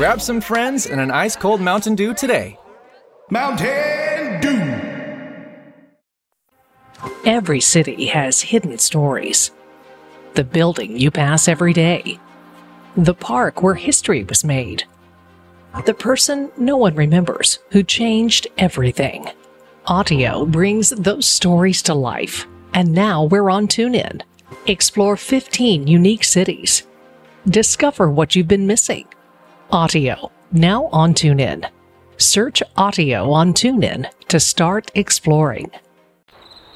Grab some friends and an ice-cold Mountain Dew today. Mountain Dew! Every city has hidden stories. The building you pass every day. The park where history was made. The person no one remembers who changed everything. Audio brings those stories to life. And now we're on TuneIn. Explore 15 unique cities. Discover what you've been missing. Audio, now on TuneIn. Search Audio on TuneIn to start exploring.